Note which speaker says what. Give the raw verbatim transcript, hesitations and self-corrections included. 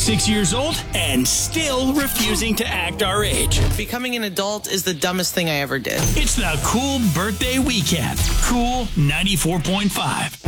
Speaker 1: Six years old and still refusing to act our age.
Speaker 2: Becoming an adult is the dumbest thing I ever did.
Speaker 1: It's the Cool Birthday Weekend. Cool ninety-four point five.